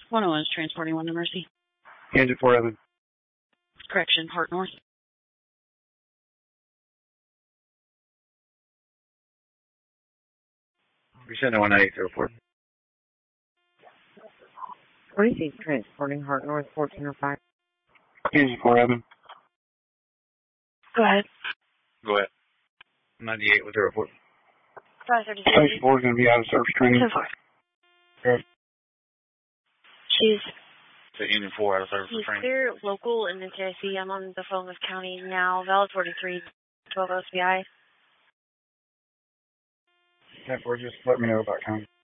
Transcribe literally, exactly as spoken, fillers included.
one oh one is transporting one to Mercy. Engine four Evan. Correction, Heart North. You're sending one ninety to report. forty-six transporting Heart North fourteen oh five. Engine four Evan. Go ahead. Go ahead. ninety-eight with the report. five thirty-two. Station four is going to be out of service training. ten four. Good. She's, The Engine four out of service she's training. clear local in the K I C. I'm on the phone with county now. Valid forty-three, twelve O S B I. ten four, just let me know about county.